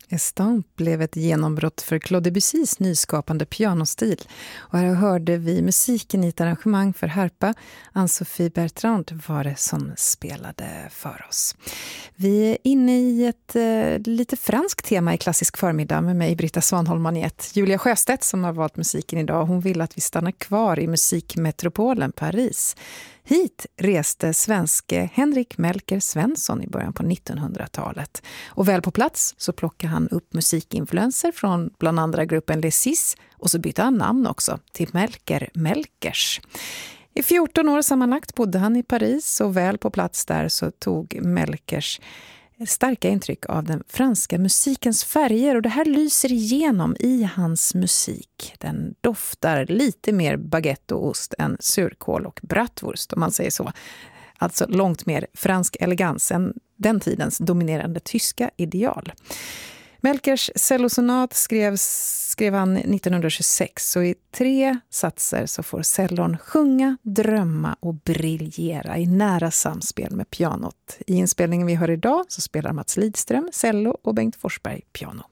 Estampe blev ett genombrott för Claude Debussys nyskapande pianostil. Och här hörde vi musiken i ett arrangemang för harpa. Anne-Sophie Bertrand var det som spelade för oss. Vi är inne i ett lite franskt tema i klassisk förmiddag med mig, Britta Svanholm-Maniet. Julia Sjöstedt som har valt musiken idag. Hon vill att vi stannar kvar i musikmetropolen Paris. Hit reste svenske Henrik Melker Svensson i början på 1900-talet. Och väl på plats så plockade han upp musikinfluenser från bland andra gruppen Les Six och så bytte han namn också till Melker Melkers. I 14 år sammanlagt bodde han i Paris och väl på plats där så tog Melkers starka intryck av den franska musikens färger och det här lyser igenom i hans musik. Den doftar lite mer baguette och ost än surkål och bratwurst om man säger så. Alltså långt mer fransk elegans än den tidens dominerande tyska ideal. Melkers cellosonat skrev han 1926 och i 3 satser så får cellon sjunga, drömma och briljera i nära samspel med pianot. I inspelningen vi hör idag så spelar Mats Lidström cello och Bengt Forsberg piano.